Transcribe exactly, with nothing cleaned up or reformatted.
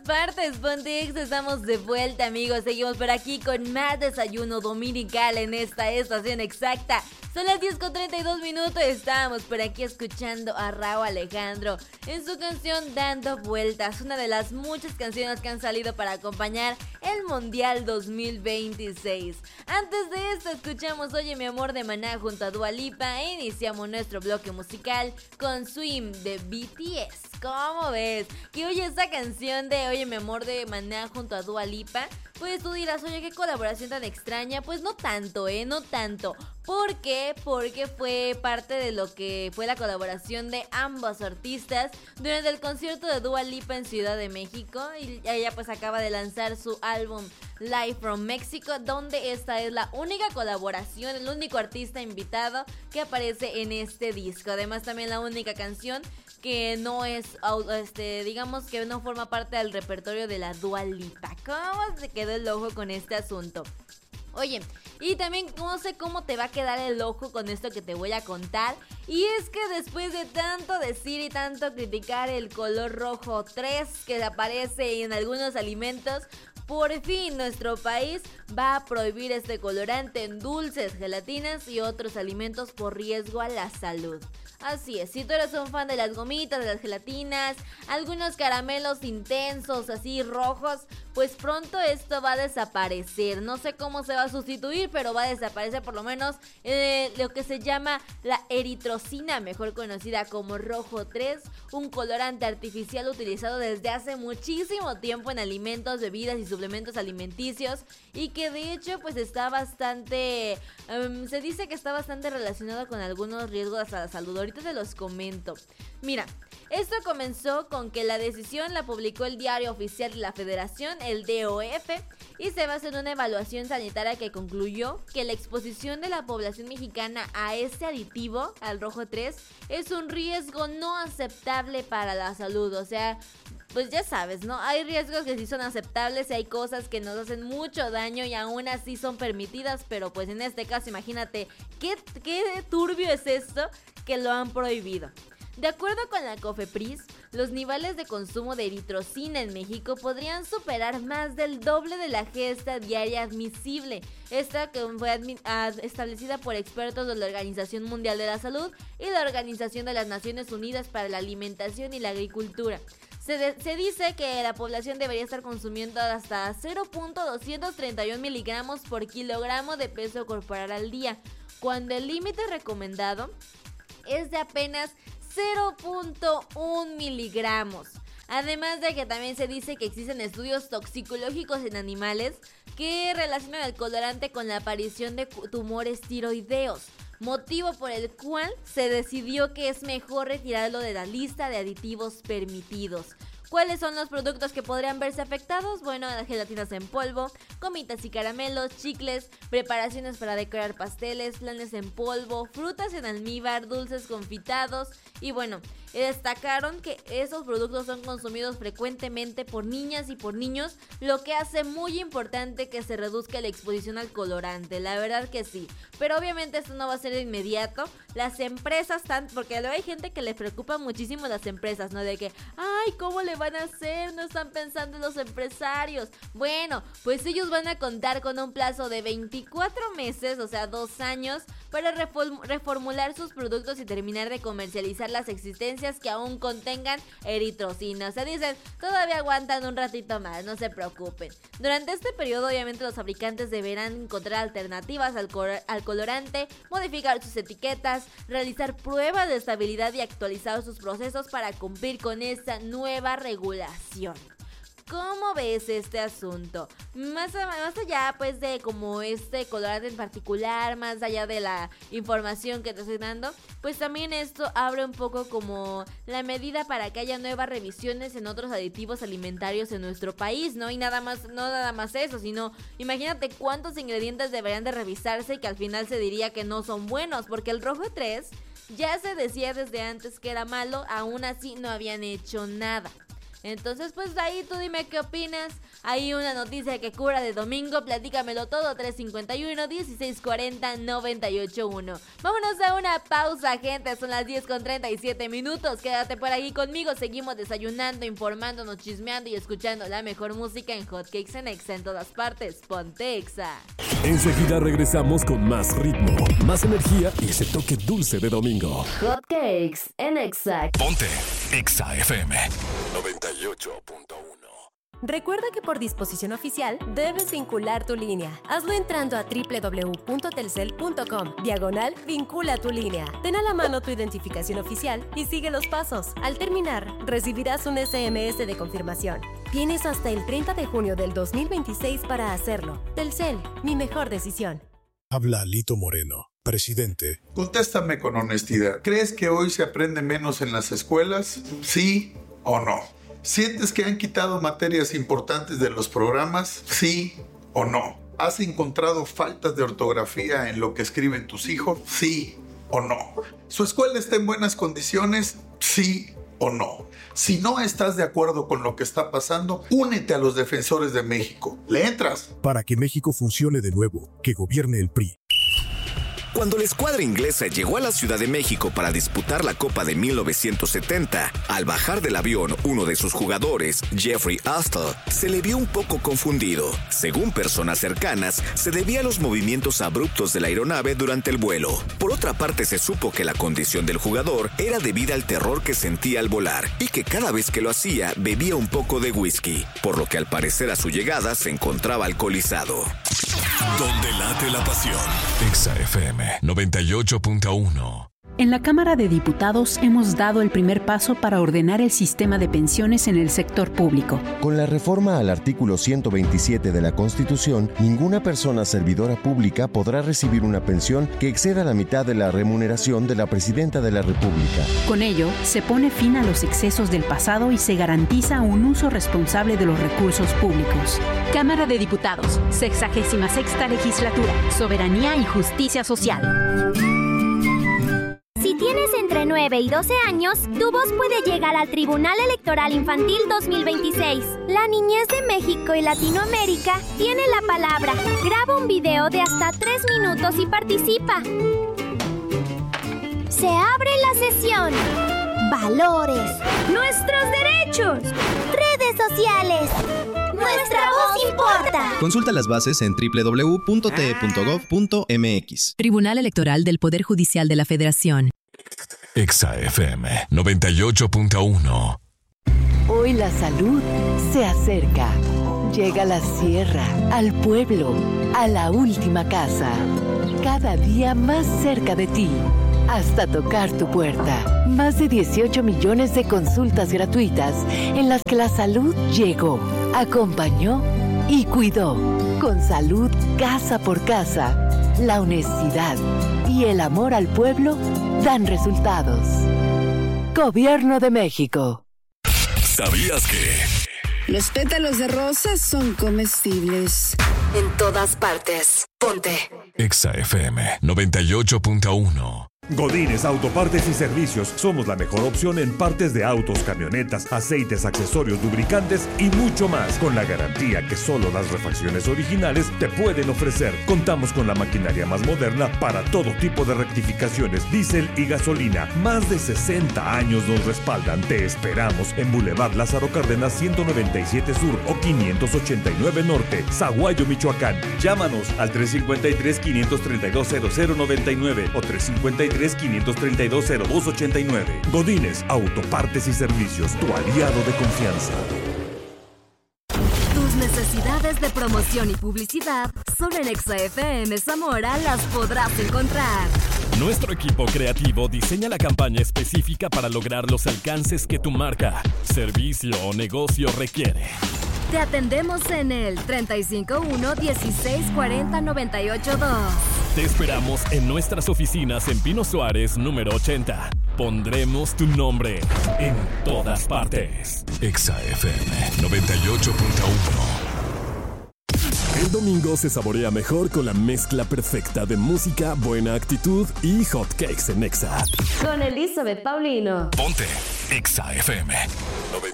partes, Pontex, estamos de vuelta, amigos. Seguimos por aquí con más desayuno dominical en esta estación exacta. Son las diez con treinta y dos minutos. Estamos por aquí escuchando a Rauw Alejandro en su canción Dando Vueltas, una de las muchas canciones que han salido para acompañar el Mundial dos mil veintiséis. Antes de esto escuchamos Oye mi amor de Maná junto a Dua Lipa e iniciamos nuestro bloque musical con Swim de B T S. ¿Cómo ves? Que oye esta canción de Oye mi amor de Maná junto a Dua Lipa. Pues tú dirás, oye, qué colaboración tan extraña. Pues no tanto, eh, no tanto. ¿Por qué? Porque fue parte de lo que fue la colaboración de ambos artistas durante el concierto de Dua Lipa en Ciudad de México. Y ella pues acaba de lanzar su álbum Live from Mexico, donde esta es la única colaboración, el único artista invitado que aparece en este disco. Además también la única canción que no es, este, digamos que no forma parte del repertorio de la Dua Lipa. ¿Cómo se quedó el ojo con este asunto? Oye, y también no sé cómo te va a quedar el ojo con esto que te voy a contar. Y es que después de tanto decir y tanto criticar el color rojo tres que aparece en algunos alimentos, por fin nuestro país va a prohibir este colorante en dulces, gelatinas y otros alimentos por riesgo a la salud. Así es, si tú eres un fan de las gomitas, de las gelatinas, algunos caramelos intensos así rojos, pues pronto esto va a desaparecer. No sé cómo se va a sustituir, pero va a desaparecer por lo menos eh, lo que se llama la eritrocina, mejor conocida como rojo tres, un colorante artificial utilizado desde hace muchísimo tiempo en alimentos, bebidas y suplementos alimenticios, y que de hecho pues está bastante, um, se dice que está bastante relacionado con algunos riesgos a la salud. Ahorita te los comento. Mira, esto comenzó con que la decisión la publicó el Diario Oficial de la Federación, el D O F, y se basa en una evaluación sanitaria que concluyó que la exposición de la población mexicana a este aditivo, al rojo tres, es un riesgo no aceptable para la salud. O sea, pues ya sabes, ¿no? Hay riesgos que sí son aceptables y hay cosas que nos hacen mucho daño y aún así son permitidas, pero pues en este caso imagínate qué, qué turbio es esto que lo han prohibido. De acuerdo con la COFEPRIS, los niveles de consumo de eritrocina en México podrían superar más del doble de la gesta diaria admisible. Esta que fue establecida por expertos de la Organización Mundial de la Salud y la Organización de las Naciones Unidas para la Alimentación y la Agricultura. Se, de, se dice que la población debería estar consumiendo hasta cero punto doscientos treinta y uno miligramos por kilogramo de peso corporal al día, cuando el límite recomendado es de apenas cero punto uno miligramos. Además de que también se dice que existen estudios toxicológicos en animales que relacionan el colorante con la aparición de tumores tiroideos, motivo por el cual se decidió que es mejor retirarlo de la lista de aditivos permitidos. ¿Cuáles son los productos que podrían verse afectados? Bueno, las gelatinas en polvo, gomitas y caramelos, chicles, preparaciones para decorar pasteles, flanes en polvo, frutas en almíbar, dulces confitados y bueno, destacaron que esos productos son consumidos frecuentemente por niñas y por niños, lo que hace muy importante que se reduzca la exposición al colorante, la verdad que sí. Pero obviamente esto no va a ser de inmediato. Las empresas, tan, porque luego hay gente que le preocupa muchísimo las empresas, ¿no? De que, ay, ¿cómo le van a hacer? No están pensando en los empresarios. Bueno, pues ellos van a contar con un plazo de veinticuatro meses, o sea, dos años, para reform- reformular sus productos y terminar de comercializar las existencias que aún contengan eritrocina. O sea, dicen, todavía aguantan un ratito más, no se preocupen. Durante este periodo, obviamente, los fabricantes deberán encontrar alternativas al, cor- al colorante, modificar sus etiquetas, realizar pruebas de estabilidad y actualizar sus procesos para cumplir con esta nueva regulación. ¿Cómo ves este asunto? Más, más allá pues de como este colorante en particular, más allá de la información que te estoy dando, pues también esto abre un poco como la medida para que haya nuevas revisiones en otros aditivos alimentarios en nuestro país, ¿no? Y nada más, no nada más eso, sino imagínate cuántos ingredientes deberían de revisarse y que al final se diría que no son buenos, porque el rojo tres ya se decía desde antes que era malo, aún así no habían hecho nada. Entonces pues ahí tú dime qué opinas. Hay una noticia que cura de domingo, platícamelo todo. Tres cincuenta y uno, dieciséis cuarenta, noventa y ocho uno. Vámonos a una pausa, gente, son las diez con treinta y siete minutos. Quédate por aquí conmigo, seguimos desayunando, informándonos, chismeando y escuchando la mejor música en Hot Cakes en Exa en todas partes. Ponte Exa. Enseguida regresamos con más ritmo, más energía y ese toque dulce de domingo. Hot Cakes en Exa. Ponte Exa F M noventa y ocho punto uno. Recuerda que por disposición oficial debes vincular tu línea. Hazlo entrando a doble u doble u doble u punto telcel punto com, diagonal vincula tu línea. Ten a la mano tu identificación oficial y sigue los pasos. Al terminar, recibirás un ese eme ese de confirmación. Tienes hasta el treinta de junio del dos mil veintiséis para hacerlo. Telcel, mi mejor decisión. Habla Lito Moreno, presidente. Contéstame con honestidad. ¿Crees que hoy se aprende menos en las escuelas? ¿Sí o no? ¿Sientes que han quitado materias importantes de los programas? ¿Sí o no? ¿Has encontrado faltas de ortografía en lo que escriben tus hijos? ¿Sí o no? ¿Su escuela está en buenas condiciones? ¿Sí o no? Si no estás de acuerdo con lo que está pasando, únete a los defensores de México. ¿Le entras? Para que México funcione de nuevo, que gobierne el P R I. Cuando la escuadra inglesa llegó a la Ciudad de México para disputar la Copa de mil novecientos setenta, al bajar del avión, uno de sus jugadores, Jeffrey Astle, se le vio un poco confundido. Según personas cercanas, se debía a los movimientos abruptos de la aeronave durante el vuelo. Por otra parte, se supo que la condición del jugador era debida al terror que sentía al volar y que cada vez que lo hacía bebía un poco de whisky, por lo que al parecer a su llegada se encontraba alcoholizado. Donde late la pasión. Exa F M noventa y ocho punto uno. En la Cámara de Diputados hemos dado el primer paso para ordenar el sistema de pensiones en el sector público. Con la reforma al artículo ciento veintisiete de la Constitución, ninguna persona servidora pública podrá recibir una pensión que exceda la mitad de la remuneración de la Presidenta de la República. Con ello, se pone fin a los excesos del pasado y se garantiza un uso responsable de los recursos públicos. Cámara de Diputados, sexagésima sexta legislatura, Soberanía y Justicia Social. Si tienes entre nueve y doce años, tu voz puede llegar al Tribunal Electoral Infantil dos mil veintiséis. La niñez de México y Latinoamérica tiene la palabra. Graba un video de hasta tres minutos y participa. Se abre la sesión. Valores. Nuestros derechos. Redes sociales. Nuestra voz importa. Consulta las bases en doble u doble u doble u punto t e punto gov punto m x. Tribunal Electoral del Poder Judicial de la Federación. Exa F M noventa y ocho punto uno. Hoy la salud se acerca. Llega a la sierra, al pueblo, a la última casa. Cada día más cerca de ti. Hasta tocar tu puerta. Más de dieciocho millones de consultas gratuitas en las que la salud llegó, acompañó y cuidó. Con salud casa por casa, la honestidad y el amor al pueblo dan resultados. Gobierno de México. ¿Sabías que los pétalos de rosas son comestibles? En todas partes. Ponte Exa F M noventa y ocho punto uno. Godínez Autopartes y Servicios. Somos la mejor opción en partes de autos, camionetas, aceites, accesorios, lubricantes y mucho más, con la garantía que solo las refacciones originales te pueden ofrecer. Contamos con la maquinaria más moderna para todo tipo de rectificaciones, diésel y gasolina. Más de sesenta años nos respaldan. Te esperamos en Boulevard Lázaro Cárdenas ciento noventa y siete Sur o quinientos ochenta y nueve Norte, Zaguayo, Michoacán. Llámanos al tres cincuenta y tres, quinientos treinta y dos, cero cero noventa y nueve o tres cincuenta y tres, quinientos treinta y dos, cero dos ochenta y nueve. Godínez Autopartes y Servicios, tu aliado de confianza. Tus necesidades de promoción y publicidad solo en Exa F M Zamora las podrás encontrar. Nuestro equipo creativo diseña la campaña específica para lograr los alcances que tu marca, servicio o negocio requiere. Te atendemos en el treinta y cinco uno, dieciséis cuarenta, noventa y ocho dos. Te esperamos en nuestras oficinas en Pino Suárez, número ochenta. Pondremos tu nombre en todas partes. Exa F M noventa y ocho punto uno. El domingo se saborea mejor con la mezcla perfecta de música, buena actitud y hot cakes en Exa. Con Elizabeth Paulino. Ponte Exa F M noventa y ocho punto uno.